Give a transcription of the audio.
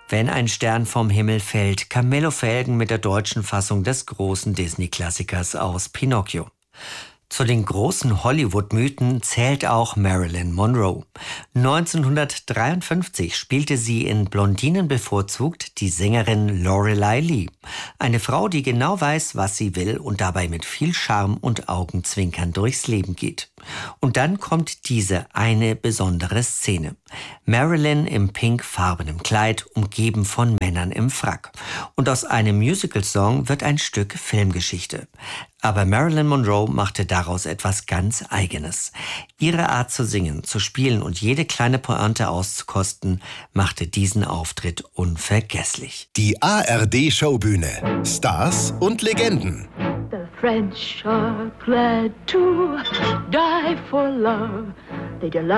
Wenn ein Stern vom Himmel fällt, Camillo Felgen mit der deutschen Fassung des großen Disney-Klassikers aus Pinocchio. Zu den großen Hollywood-Mythen zählt auch Marilyn Monroe. 1953 spielte sie in Blondinen bevorzugt die Sängerin Lorelei Lee. Eine Frau, die genau weiß, was sie will und dabei mit viel Charme und Augenzwinkern durchs Leben geht. Und dann kommt diese eine besondere Szene. Marilyn im pinkfarbenen Kleid, umgeben von Männern im Frack. Und aus einem Musical-Song wird ein Stück Filmgeschichte. Aber Marilyn Monroe machte daraus etwas ganz Eigenes. Ihre Art zu singen, zu spielen und jede kleine Pointe auszukosten, machte diesen Auftritt unvergesslich. Die ARD-Showbühne. Stars und Legenden. The French are glad to die for love. They delight